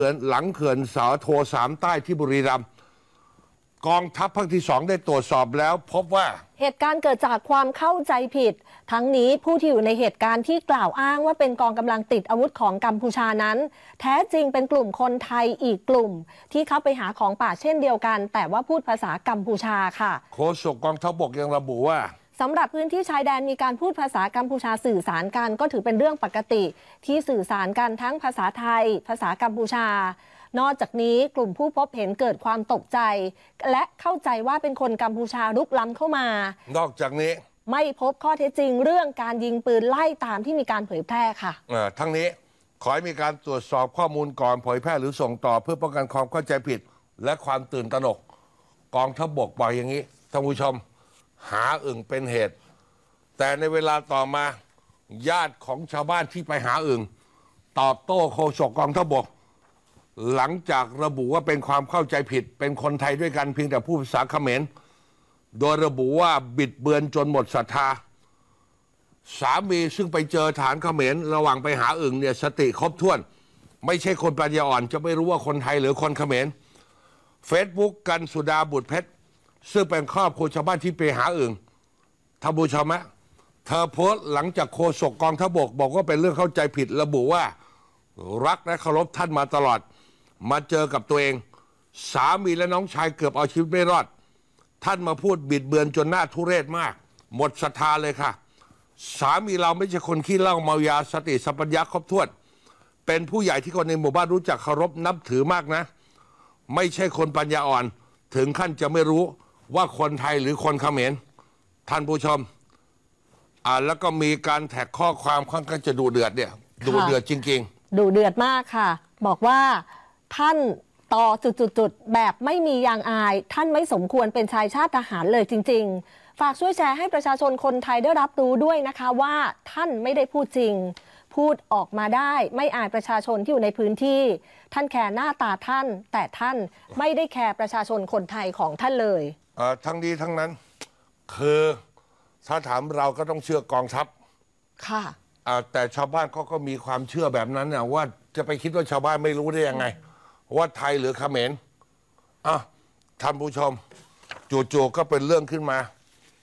หลังเขื่อนสาโท3ใต้ที่บุรีรัมย์กองทัพภาคที่2ได้ตรวจสอบแล้วพบว่าเหตุการณ์เกิดจากความเข้าใจผิดทั้งนี้ผู้ที่อยู่ในเหตุการณ์ที่กล่าวอ้างว่าเป็นกองกำลังติดอาวุธของกัมพูชานั้นแท้จริงเป็นกลุ่มคนไทยอีกกลุ่มที่เข้าไปหาของป่าเช่นเดียวกันแต่ว่าพูดภาษากัมพูชาค่ะโฆษกกองทัพบกยังระบุว่าสำหรับพื้นที่ชายแดนมีการพูดภาษากัมพูชาสื่อสารกันก็ถือเป็นเรื่องปกติที่สื่อสารกันทั้งภาษาไทยภาษากัมพูชานอกจากนี้กลุ่มผู้พบเห็นเกิดความตกใจและเข้าใจว่าเป็นคนกัมพูชารุกล้ำเข้ามานอกจากนี้ไม่พบข้อเท็จจริงเรื่องการยิงปืนไล่ตามที่มีการเผยแพร่ค่ะทั้งนี้ขอให้มีการตรวจสอบข้อมูลก่อนเผยแพร่หรือส่งต่อเพื่อป้องกันความเข้าใจผิดและความตื่นตระหนกกองทัพบกบอกอย่างนี้ท่านผู้ชมหาอึ่งเป็นเหตุแต่ในเวลาต่อมาญาติของชาวบ้านที่ไปหาอึ่งตอบโต้โฆษกกองทัพบกหลังจากระบุว่าเป็นความเข้าใจผิดเป็นคนไทยด้วยกันเพียงแต่พูดภาษาเขมรโดยระบุว่าบิดเบือนจนหมดศรัทธาสามีซึ่งไปเจอฐานเขมรระหว่างไปหาอึ่งเนี่ยสติครบถ้วนไม่ใช่คนปัญญาอ่อนจะไม่รู้ว่าคนไทยหรือคนเขมรเฟซบุ๊กกันสุดาบุตรเพชรซึ่งเป็นครอบครัวชาวบ้านที่ไปหาอึ่งท่านผู้ชมฮะเธอโพสต์หลังจากโฆษกกองทัพบกบอกว่าเป็นเรื่องเข้าใจผิดระบุว่ารักและเคารพท่านมาตลอดมาเจอกับตัวเองสามีและน้องชายเกือบเอาชีวิตไม่รอดท่านมาพูดบิดเบือนจนหน้าทุเรศมากหมดศรัทธาเลยค่ะสามีเราไม่ใช่คนขี้เหล้าเมายาสติสัมปชัญญะครบถ้วนเป็นผู้ใหญ่ที่คนในหมู่บ้านรู้จักเคารพนับถือมากนะไม่ใช่คนปัญญาอ่อนถึงขั้นจะไม่รู้ว่าคนไทยหรือคนเขมรท่านผู้ชมแล้วก็มีการแท็กข้อความค่อนข้างจะดุเดือดเนี่ยดุเดือดจริงๆดุเดือดมากค่ะบอกว่าท่านต่อจุดๆแบบไม่มียางอายท่านไม่สมควรเป็นชายชาติทหารเลยจริงๆฝากช่วยแชร์ให้ประชาชนคนไทยได้รับรู้ด้วยนะคะว่าท่านไม่ได้พูดจริงพูดออกมาได้ไม่อายประชาชนที่อยู่ในพื้นที่ท่านแคร์หน้าตาท่านแต่ท่านไม่ได้แคร์ประชาชนคนไทยของท่านเลยทั้งนี้ทั้งนั้นคือถ้าถามเราก็ต้องเชื่อกองทัพค่ะแต่ชาวบ้านเขาก็มีความเชื่อแบบนั้นนะว่าจะไปคิดว่าชาวบ้านไม่รู้ได้ยังไงว่าไทยหรือเขมรท่านผู้ชมจู่ๆก็เป็นเรื่องขึ้นมา